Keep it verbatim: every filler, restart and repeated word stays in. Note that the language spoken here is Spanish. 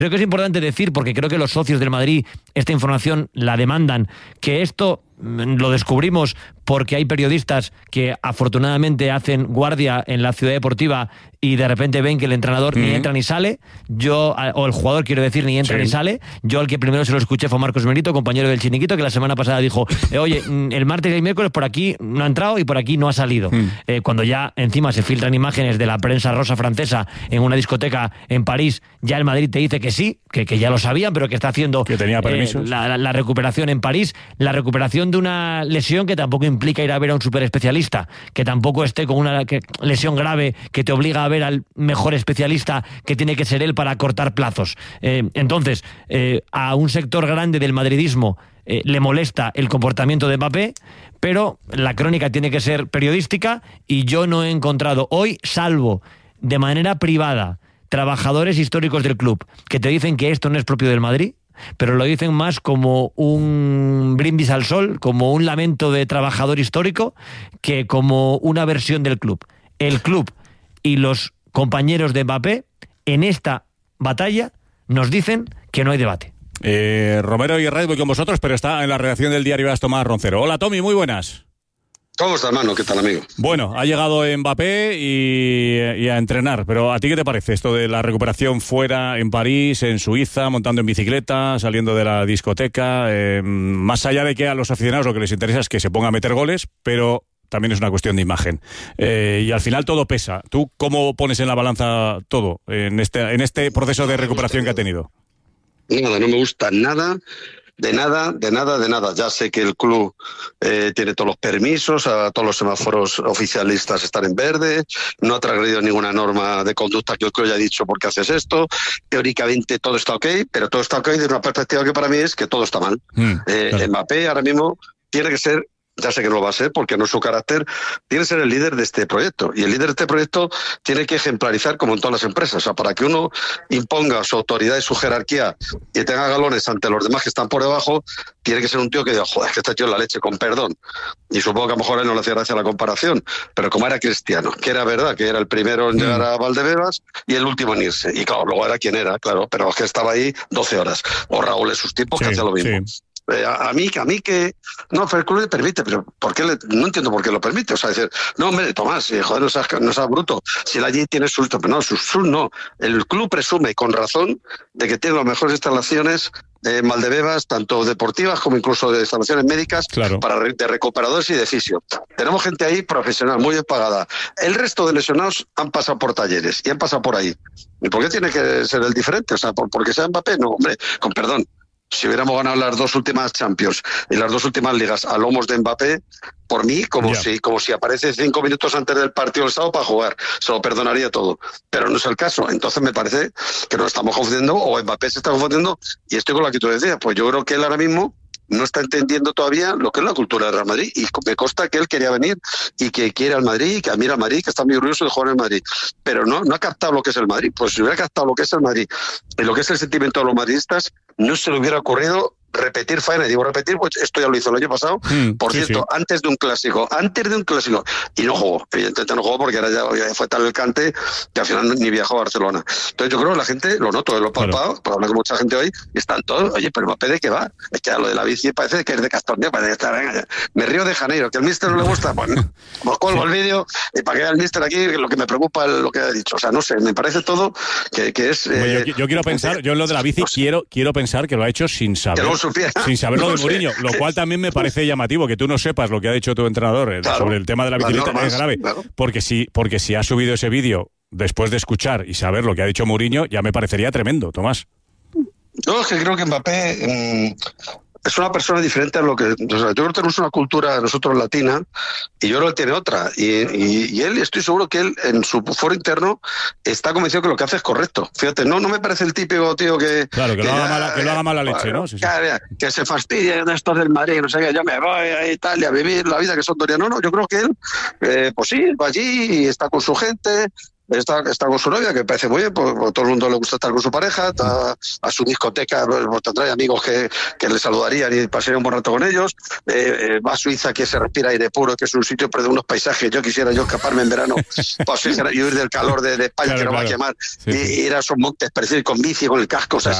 Creo que es importante decir, porque creo que los socios del Madrid esta información la demandan, que esto lo descubrimos porque hay periodistas que afortunadamente hacen guardia en la ciudad deportiva y de repente ven que el entrenador mm. ni entra ni sale, yo, o el jugador quiero decir, ni entra sí. ni sale. Yo el que primero se lo escuché fue Marcos Merito, compañero del Chiringuito, que la semana pasada dijo, eh, oye, el martes y el miércoles por aquí no ha entrado y por aquí no ha salido. Mm. Eh, cuando ya encima se filtran imágenes de la prensa rosa francesa en una discoteca en París, ya el Madrid te dice que sí, que, que ya lo sabían, pero que está haciendo que tenía permisos. Eh, la, la, la recuperación en París, la recuperación de una lesión que tampoco implica ir a ver a un superespecialista, que tampoco esté con una que, lesión grave que te obliga a ver al mejor especialista que tiene que ser él para cortar plazos. Eh, entonces, eh, a un sector grande del madridismo eh, le molesta el comportamiento de Mbappé, pero la crónica tiene que ser periodística y yo no he encontrado hoy, salvo de manera privada, trabajadores históricos del club que te dicen que esto no es propio del Madrid, pero lo dicen más como un brindis al sol, como un lamento de trabajador histórico, que como una versión del club. El club y los compañeros de Mbappé en esta batalla nos dicen que no hay debate. Eh, Romero y Herrera, voy con vosotros, pero está en la redacción del diario As Tomás Roncero. Hola Tommy, muy buenas. ¿Cómo está, hermano? ¿Qué tal, amigo? Bueno, ha llegado Mbappé y, y a entrenar, pero ¿a ti qué te parece esto de la recuperación fuera, en París, en Suiza, montando en bicicleta, saliendo de la discoteca? Eh, más allá de que a los aficionados lo que les interesa es que se ponga a meter goles, pero también es una cuestión de imagen. Eh, y al final todo pesa. ¿Tú cómo pones en la balanza todo en este, en este proceso de recuperación que ha tenido? Nada, no me gusta nada. De nada, de nada, de nada. Ya sé que el club eh, tiene todos los permisos, a todos los semáforos oficialistas están en verde, no ha transgredido ninguna norma de conducta que el club haya dicho por qué haces esto. Teóricamente todo está ok, pero todo está ok desde una perspectiva que para mí es que todo está mal. Mm, eh, claro. Mbappé ahora mismo tiene que ser, ya sé que no lo va a ser porque no es su carácter, tiene que ser el líder de este proyecto. Y el líder de este proyecto tiene que ejemplarizar como en todas las empresas. O sea, para que uno imponga su autoridad y su jerarquía y tenga galones ante los demás que están por debajo, tiene que ser un tío que diga, joder, es que este tío es la leche, con perdón. Y supongo que a lo mejor a él no le hacía gracia la comparación, pero como era Cristiano, que era verdad, que era el primero en llegar a Valdebebas y el último en irse. Y claro, luego era quien era, claro, pero es que estaba ahí doce horas. O Raúl en sus tiempos, sí, que hacía lo mismo. Sí. A, a mí, a mí que no, pero el club le permite, pero ¿por qué le, no entiendo por qué lo permite? O sea, decir, no, hombre, Tomás, eh, joder, no seas, no seas bruto. Si él allí tiene sus, pero no, sus, sus no. El club presume, con razón, de que tiene las mejores instalaciones de Valdebebas, tanto deportivas como incluso de instalaciones médicas, claro, para de recuperadores y de fisio. Tenemos gente ahí profesional, muy bien pagada. El resto de lesionados han pasado por talleres y han pasado por ahí. ¿Y por qué tiene que ser el diferente? O sea, ¿por, porque sea Mbappé? No, hombre, con perdón. Si hubiéramos ganado las dos últimas Champions y las dos últimas ligas a lomos de Mbappé, por mí, como yeah. si como si aparece cinco minutos antes del partido del sábado para jugar, se lo perdonaría todo. Pero no es el caso. Entonces me parece que nos estamos confundiendo, o Mbappé se está confundiendo, y estoy con lo que tú decías. Pues yo creo que él ahora mismo no está entendiendo todavía lo que es la cultura del Real Madrid, y me consta que él quería venir y que quiere al Madrid y que admira al Madrid, que está muy orgulloso de jugar en el Madrid, pero no, no ha captado lo que es el Madrid. Pues si hubiera captado lo que es el Madrid y lo que es el sentimiento de los madridistas, no se le hubiera ocurrido repetir faena. Y digo repetir, pues esto ya lo hizo el año pasado, mm, por sí, cierto, sí. antes de un clásico, antes de un clásico, y no jugó, evidentemente no jugó porque ahora ya, ya fue tal el cante que al final ni viajó a Barcelona. Entonces yo creo que la gente, lo noto, lo he palpado, por hablar con mucha gente hoy, y están todos, oye, pero Mbappé, ¿de qué va? Es que a lo de la bici parece que es de Castornea, parece que está, venga, ya. Me río de Janeiro, que al míster no le gusta, pues no, pues colgo el vídeo, y para que vea el míster aquí, lo que me preocupa es lo que ha dicho. O sea, no sé, me parece todo que, que es... Eh, yo, yo quiero pensar, yo en lo de la bici, no sé. quiero, quiero pensar que lo ha hecho sin saber. Que no supiera. Sin saber lo de Mourinho, lo cual también me parece llamativo, que tú no sepas lo que ha dicho tu entrenador eh, claro, sobre el tema de la bicicleta, no, es grave, claro. porque si porque si ha subido ese vídeo después de escuchar y saber lo que ha dicho Mourinho, ya me parecería tremendo, Tomás. Yo es que creo que Mbappé mmm, es una persona diferente a lo que... O sea, yo creo que tenemos una cultura nosotros latina y yo creo que él tiene otra. Y, y, y él, estoy seguro que él en su foro interno está convencido que lo que hace es correcto. Fíjate, no no me parece el típico tío que... Claro, que, que, lo, haga mala, que lo haga mala leche, bueno, ¿no? Sí, sí. Que, que se fastidie de estos del Madrid, no sé qué, yo me voy a Italia a vivir la vida que son Doriano. No, no, yo creo que él, eh, pues sí, va allí y está con su gente... está, está con su novia, que me parece muy bien, porque a todo el mundo le gusta estar con su pareja, está a su discoteca, pues, tendrá amigos que, que le saludarían y pasaría un buen rato con ellos, eh, va a Suiza, que se respira aire puro, que es un sitio de unos paisajes, yo quisiera yo escaparme en verano para y huir del calor de, de España, claro, que no claro. va a quemar, sí, y sí. ir a esos montes, percibir con bici, con el casco, o sea,